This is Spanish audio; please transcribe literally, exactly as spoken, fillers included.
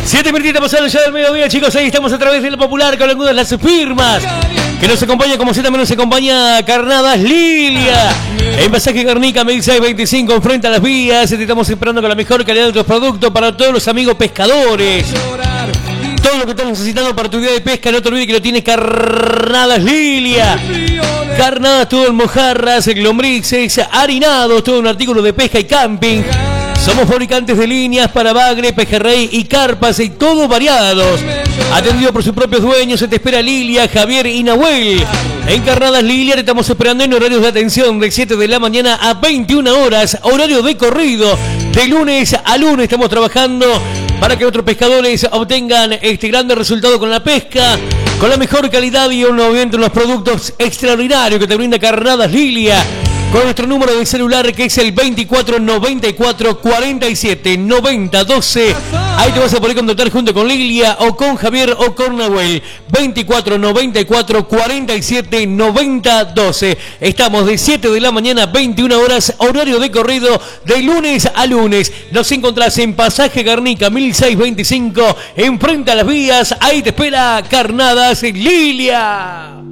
Siete minutitos pasados ya del mediodía, chicos. Ahí estamos a través de la Popular con algunas de las firmas que nos acompaña, como si también nos acompaña Carnadas Lilia. En Pasaje Garnica, mil seiscientos veinticinco, enfrente a las vías. Te estamos esperando con la mejor calidad de nuestros productos para todos los amigos pescadores. Todo lo que estás necesitando para tu día de pesca, no te olvides que lo tiene Carnadas Lilia. Carnadas, todo en mojarras, lombrices, harinados, todo un artículo de pesca y camping. Somos fabricantes de líneas para bagre, pejerrey y carpas y todos variados. Atendido por sus propios dueños, se te espera Lilia, Javier y Nahuel. En Carnadas Lilia te estamos esperando en horarios de atención de siete de la mañana a veintiuna horas, horario de corrido. De lunes a lunes estamos trabajando para que nuestros pescadores obtengan este grande resultado con la pesca, con la mejor calidad y obviamente unos productos extraordinarios que te brinda Carnadas Lilia. Con nuestro número de celular que es el veinticuatro noventa y cuatro cuarenta y siete noventa doce. Ahí te vas a poder contactar junto con Lilia o con Javier o con Nahuel. veinticuatro noventa y cuatro cuarenta y siete noventa doce. Estamos de siete de la mañana a veintiuna horas, horario de corrido de lunes a lunes. Nos encontrás en Pasaje Garnica mil seiscientos veinticinco, enfrente a las vías. Ahí te espera Carnadas Lilia.